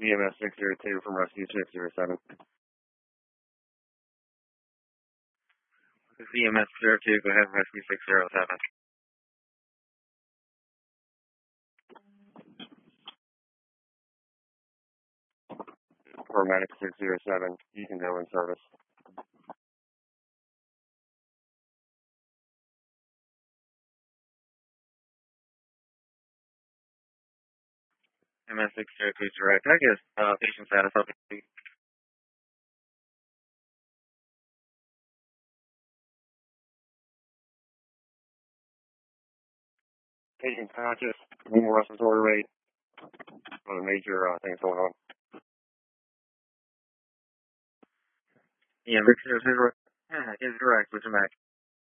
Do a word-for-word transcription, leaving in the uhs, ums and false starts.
E M S six zero two from Rescue six zero seven. This is E M S zero two, go ahead, Rescue six zero seven. Paramedic six zero seven, you can go in service. E M S six zero two direct. Can I get uh, patient status up? Patient conscious, normal respiratory rate, other major uh, things going on. E M S six zero zero, yeah, is direct, which is back.